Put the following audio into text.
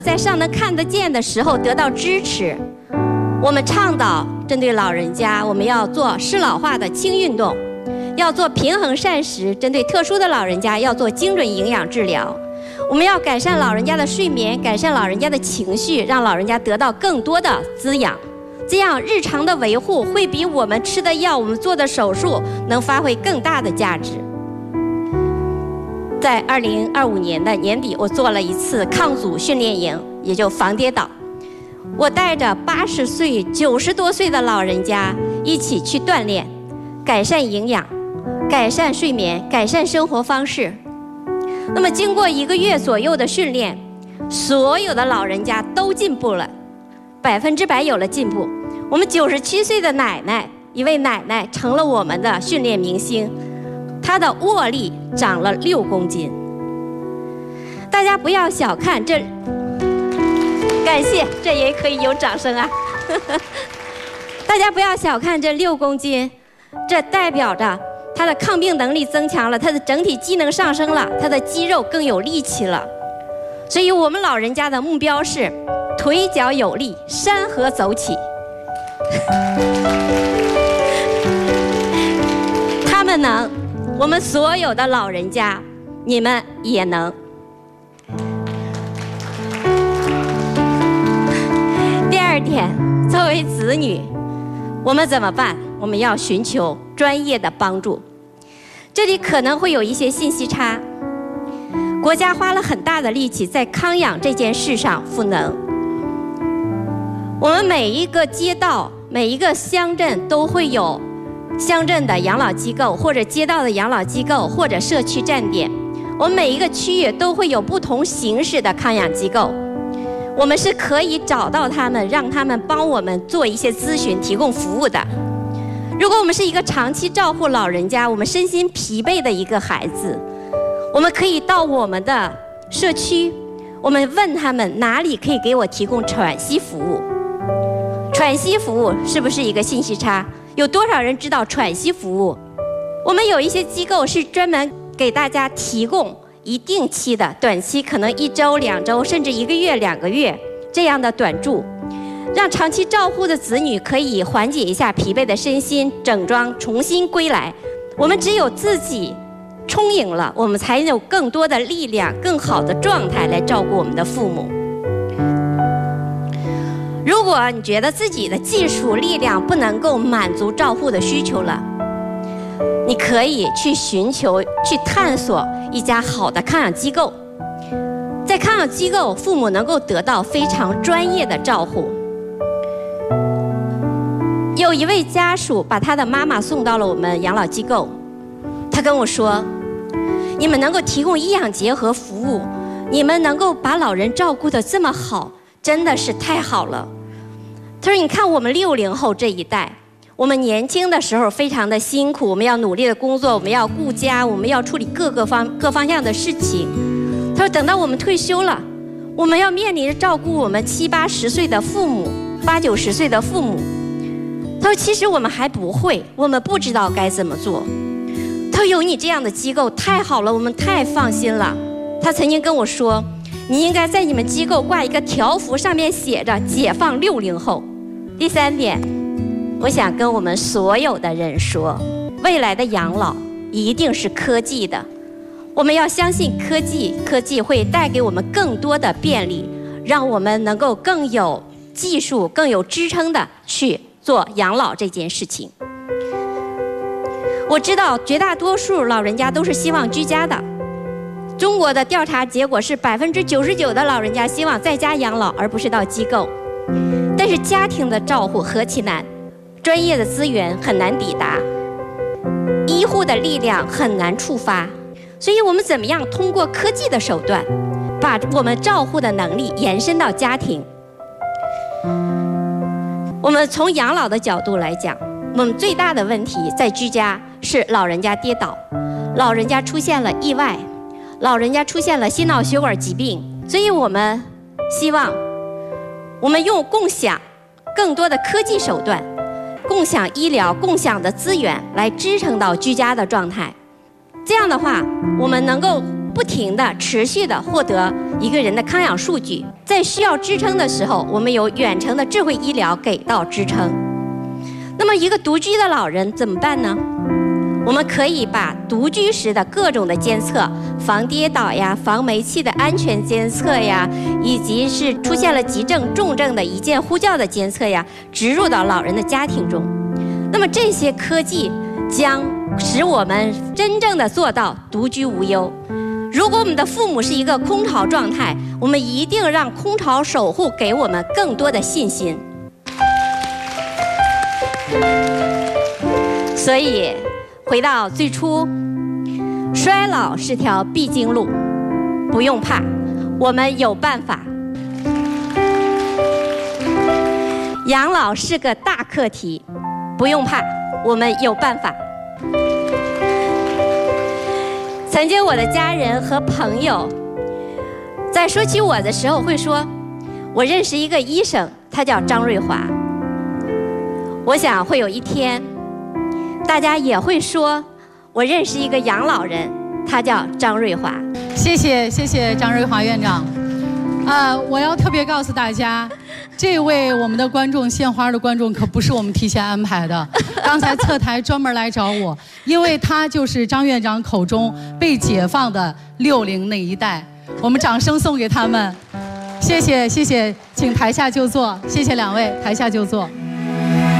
在尚能看得见的时候得到支持。我们倡导针对老人家，我们要做适老化的轻运动，要做平衡膳食，针对特殊的老人家要做精准营养治疗。我们要改善老人家的睡眠，改善老人家的情绪，让老人家得到更多的滋养。这样日常的维护会比我们吃的药、我们做的手术能发挥更大的价值。在2025年的年底，我做了一次抗阻训练营，也就防跌倒。我带着80岁、90多岁的老人家一起去锻炼，改善营养，改善睡眠，改善生活方式。那么经过1个月左右的训练，所有的老人家都进步了，100%有了进步。我们97岁的奶奶，一位奶奶成了我们的训练明星，她的握力长了6公斤。大家不要小看这，感谢，这也可以有掌声啊！大家不要小看这6公斤，这代表着他的抗病能力增强了，他的整体机能上升了，他的肌肉更有力气了。所以我们老人家的目标是腿脚有力，山河走起。他们能，我们所有的老人家，你们也能。第2点，作为子女，我们怎么办？我们要寻求专业的帮助。这里可能会有一些信息差。国家花了很大的力气在康养这件事上赋能。我们每一个街道、每一个乡镇都会有乡镇的养老机构，或者街道的养老机构，或者社区站点。我们每一个区域都会有不同形式的康养机构。我们是可以找到他们，让他们帮我们做一些咨询，提供服务的。如果我们是一个长期照顾老人家，我们身心疲惫的一个孩子，我们可以到我们的社区，我们问他们哪里可以给我提供喘息服务。喘息服务是不是一个信息差？有多少人知道喘息服务？我们有一些机构是专门给大家提供一定期的短期，可能1周、2周，甚至1个月、2个月这样的短住，让长期照护的子女可以缓解一下疲惫的身心，整装重新归来。我们只有自己充盈了，我们才有更多的力量、更好的状态来照顾我们的父母。如果你觉得自己的技术力量不能够满足照护的需求了，你可以去寻求、去探索一家好的康养机构。在康养机构，父母能够得到非常专业的照护。有一位家属把他的妈妈送到了我们养老机构，他跟我说：“你们能够提供医养结合服务，你们能够把老人照顾得这么好，真的是太好了。”他说：“你看我们60后这一代，我们年轻的时候非常的辛苦，我们要努力的工作，我们要顾家，我们要处理各方向的事情。他说等到我们退休了，我们要面临着照顾我们70、80岁的父母，80、90岁的父母。他说其实我们还不会，我们不知道该怎么做。他说有你这样的机构太好了，我们太放心了。他曾经跟我说，你应该在你们机构挂一个条幅，上面写着解放60后。第3点，我想跟我们所有的人说，未来的养老一定是科技的，我们要相信科技，科技会带给我们更多的便利，让我们能够更有技术、更有支撑的去做养老这件事情。我知道绝大多数老人家都是希望居家的，中国的调查结果是99%的老人家希望在家养老，而不是到机构。但是家庭的照护何其难，专业的资源很难抵达，医护的力量很难触发，所以我们怎么样通过科技的手段，把我们照护的能力延伸到家庭。我们从养老的角度来讲，我们最大的问题在居家是老人家跌倒，老人家出现了意外，老人家出现了心脑血管疾病，所以我们希望我们用共享更多的科技手段，共享医疗、共享的资源来支撑到居家的状态。这样的话，我们能够不停的、持续的获得一个人的康养数据。在需要支撑的时候，我们有远程的智慧医疗给到支撑。那么一个独居的老人怎么办呢？我们可以把独居时的各种的监测，防跌倒呀、防煤气的安全监测呀，以及是出现了急症、重症的一键呼叫的监测呀，植入到老人的家庭中。那么这些科技将使我们真正的做到独居无忧。如果我们的父母是一个空巢状态，我们一定让空巢守护给我们更多的信心。所以回到最初，衰老是条必经路，不用怕，我们有办法。养老是个大课题，不用怕，我们有办法。曾经我的家人和朋友在说起我的时候会说，我认识一个医生，他叫张瑞华。我想会有一天，大家也会说，我认识一个养老人，他叫张瑞华。 谢谢张瑞华院长。我要特别告诉大家，这位我们的观众献花的观众可不是我们提前安排的，刚才侧台专门来找我，因为他就是张院长口中被解放的60那一代。我们掌声送给他们，谢谢，请台下就坐，谢谢两位，台下就坐。